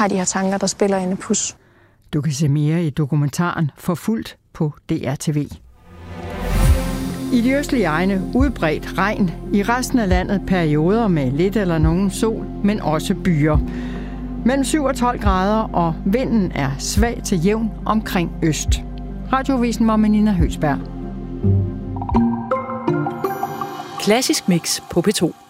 har de her tanker, der spiller inde i pus. Du kan se mere i dokumentaren Forfulgt på DR-TV. I de østlige egne udbredt regn. I resten af landet perioder med lidt eller nogen sol, men også byer. Mellem 7 og 12 grader, og vinden er svag til jævn omkring øst. Radioavisen var med Nina Høgsberg. Klassisk Mix på P2.